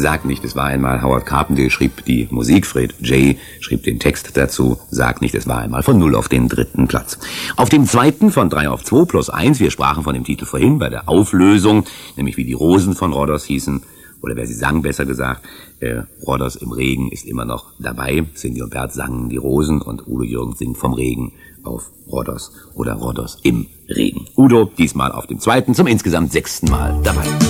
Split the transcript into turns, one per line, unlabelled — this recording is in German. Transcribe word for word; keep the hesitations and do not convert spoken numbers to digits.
Sag nicht, es war einmal. Howard Carpendale schrieb die Musik, Fred J. schrieb den Text dazu. Sag nicht, es war einmal, von null auf den dritten Platz. Auf dem zweiten von drei auf zwei plus eins, wir sprachen von dem Titel vorhin bei der Auflösung, nämlich wie die Rosen von Rhodos hießen, oder wer sie sang, besser gesagt. Äh, Rhodos im Regen ist immer noch dabei. Cindy und Bert sangen die Rosen und Udo Jürgens singt vom Regen auf Rhodos oder Rhodos im Regen. Udo diesmal auf dem zweiten, zum insgesamt sechsten Mal dabei.